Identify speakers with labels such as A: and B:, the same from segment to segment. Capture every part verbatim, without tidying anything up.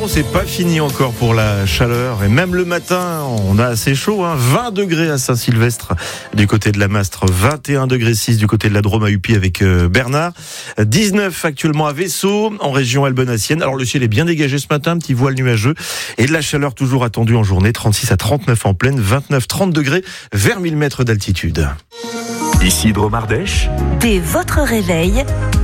A: attention, c'est pas fini encore pour la chaleur. Et même le matin, on a assez chaud. Hein. vingt degrés à Saint-Sylvestre du côté de la Mastre, vingt et un degrés six du côté de la Drôme à Upi avec euh, Bernard. dix-neuf actuellement à Vaisseau, en région albenacienne. Alors le ciel est bien dégagé ce matin, un petit voile nuageux. Et de la chaleur toujours attendue en journée, trente-six à trente-neuf en pleine, vingt-neuf trente degrés vers mille mètres d'altitude.
B: Ici Drôme-Ardèche.
C: Dès votre réveil,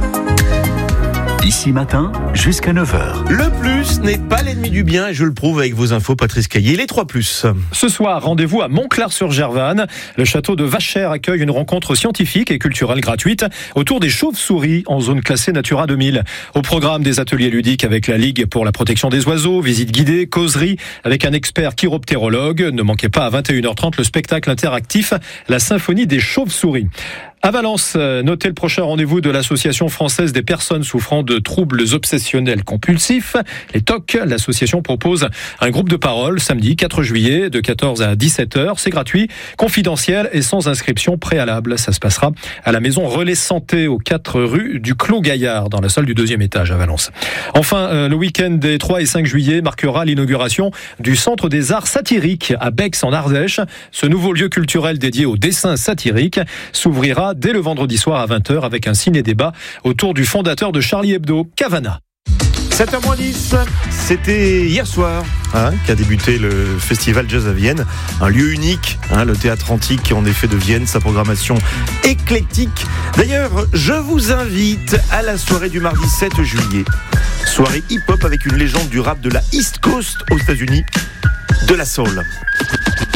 B: Ici matin, jusqu'à neuf heures.
A: Le plus n'est pas l'ennemi du bien et je le prouve avec vos infos, Patrice Caillé. Les trois plus.
D: Ce soir, rendez-vous à Montclar-sur-Gervanne. Le château de Vachères accueille une rencontre scientifique et culturelle gratuite autour des chauves-souris en zone classée Natura deux mille. Au programme, des ateliers ludiques avec la Ligue pour la protection des oiseaux, visites guidées, causeries avec un expert chiroptérologue. Ne manquez pas à vingt et une heures trente le spectacle interactif La Symphonie des chauves-souris. À Valence, notez le prochain rendez-vous de l'Association française des personnes souffrant de troubles obsessionnels compulsifs, les T O C. L'association propose un groupe de parole samedi quatre juillet de quatorze à dix-sept heures. C'est gratuit, confidentiel et sans inscription préalable. Ça se passera à la maison Relais Santé aux quatre rue du Clos Gaillard dans la salle du deuxième étage à Valence. Enfin, le week-end des trois et cinq juillet marquera l'inauguration du Centre des Arts Satiriques à Bex en Ardèche. Ce nouveau lieu culturel dédié au dessin satirique s'ouvrira dès le vendredi soir à vingt heures avec un ciné-débat autour du fondateur de Charlie Hebdo, Cavana.
A: sept heures moins dix, c'était hier soir hein, qu'a débuté le Festival Jazz à Vienne, un lieu unique, hein, le théâtre antique en effet de Vienne, sa programmation éclectique. D'ailleurs, je vous invite à la soirée du mardi sept juillet, soirée hip-hop avec une légende du rap de la East Coast aux États-Unis, de la soul.